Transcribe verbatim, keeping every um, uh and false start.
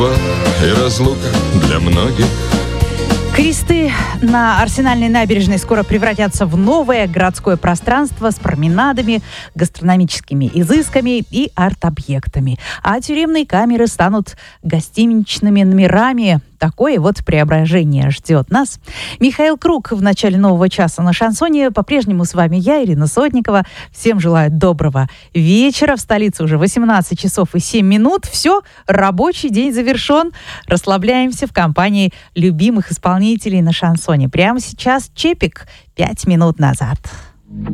И разлука для многих. Кресты на Арсенальной набережной скоро превратятся в новое городское пространство с променадами, гастрономическими изысками и арт-объектами. А тюремные камеры станут гостиничными номерами. Такое вот преображение ждет нас. Михаил Круг в начале нового часа на шансоне. По-прежнему с вами я, Ирина Сотникова. Всем желаю доброго вечера. В столице уже восемнадцать часов и семь минут. Все, рабочий день завершен. Расслабляемся в компании любимых исполнителей на шансоне. Прямо сейчас Чепик «Пять минут назад».